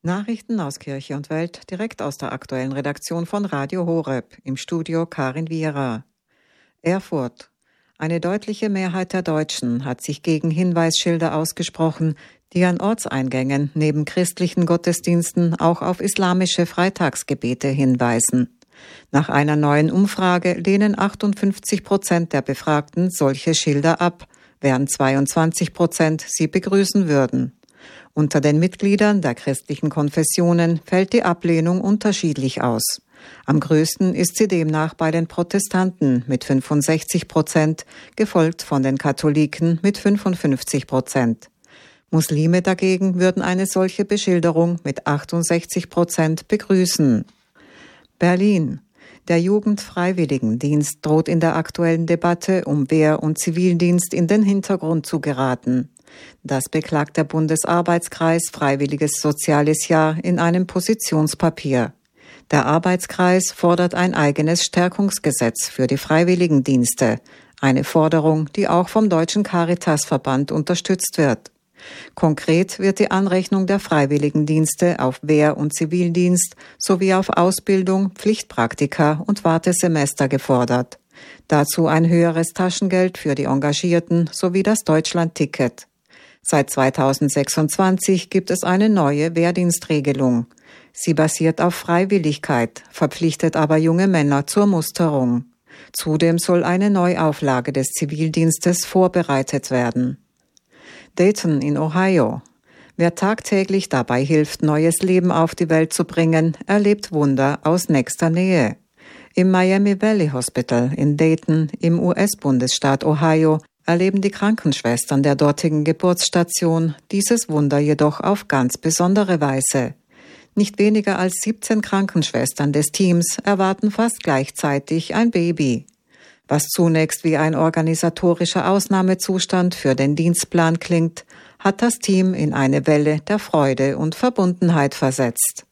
Nachrichten aus Kirche und Welt direkt aus der aktuellen Redaktion von Radio Horeb, im Studio Karin Viera. Erfurt. Eine deutliche Mehrheit der Deutschen hat sich gegen Hinweisschilder ausgesprochen, die an Ortseingängen neben christlichen Gottesdiensten auch auf islamische Freitagsgebete hinweisen. Nach einer neuen Umfrage lehnen 58% der Befragten solche Schilder ab, während 22% sie begrüßen würden. Unter den Mitgliedern der christlichen Konfessionen fällt die Ablehnung unterschiedlich aus. Am größten ist sie demnach bei den Protestanten mit 65%, gefolgt von den Katholiken mit 55%. Muslime dagegen würden eine solche Beschilderung mit 68% begrüßen. Berlin. Der Jugendfreiwilligendienst droht in der aktuellen Debatte um Wehr- und Zivildienst in den Hintergrund zu geraten. Das beklagt der Bundesarbeitskreis Freiwilliges Soziales Jahr in einem Positionspapier. Der Arbeitskreis fordert ein eigenes Stärkungsgesetz für die Freiwilligendienste, eine Forderung, die auch vom Deutschen Caritasverband unterstützt wird. Konkret wird die Anrechnung der Freiwilligendienste auf Wehr- und Zivildienst sowie auf Ausbildung, Pflichtpraktika und Wartesemester gefordert. Dazu ein höheres Taschengeld für die Engagierten sowie das Deutschland-Ticket. Seit 2026 gibt es eine neue Wehrdienstregelung. Sie basiert auf Freiwilligkeit, verpflichtet aber junge Männer zur Musterung. Zudem soll eine Neuauflage des Zivildienstes vorbereitet werden. Dayton in Ohio. Wer tagtäglich dabei hilft, neues Leben auf die Welt zu bringen, erlebt Wunder aus nächster Nähe. Im Miami Valley Hospital in Dayton im US-Bundesstaat Ohio erleben die Krankenschwestern der dortigen Geburtsstation dieses Wunder jedoch auf ganz besondere Weise. Nicht weniger als 17 Krankenschwestern des Teams erwarten fast gleichzeitig ein Baby. Was zunächst wie ein organisatorischer Ausnahmezustand für den Dienstplan klingt, hat das Team in eine Welle der Freude und Verbundenheit versetzt.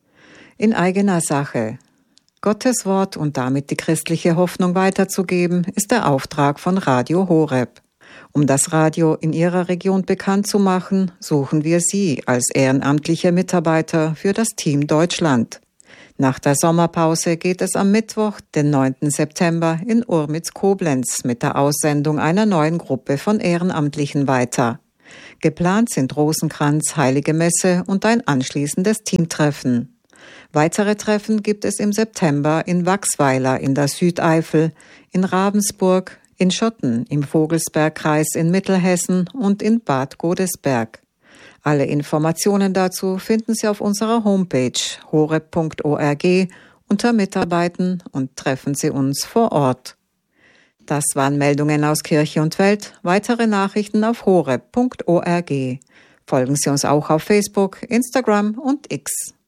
In eigener Sache. Gottes Wort und damit die christliche Hoffnung weiterzugeben, ist der Auftrag von Radio Horeb. Um das Radio in Ihrer Region bekannt zu machen, suchen wir Sie als ehrenamtliche Mitarbeiter für das Team Deutschland. Nach der Sommerpause geht es am Mittwoch, den 9. September, in Urmitz-Koblenz mit der Aussendung einer neuen Gruppe von Ehrenamtlichen weiter. Geplant sind Rosenkranz, Heilige Messe und ein anschließendes Teamtreffen. Weitere Treffen gibt es im September in Wachsweiler in der Südeifel, in Ravensburg, in Schotten im Vogelsbergkreis in Mittelhessen und in Bad Godesberg. Alle Informationen dazu finden Sie auf unserer Homepage horeb.org unter Mitarbeiten und treffen Sie uns vor Ort. Das waren Meldungen aus Kirche und Welt. Weitere Nachrichten auf horeb.org. Folgen Sie uns auch auf Facebook, Instagram und X.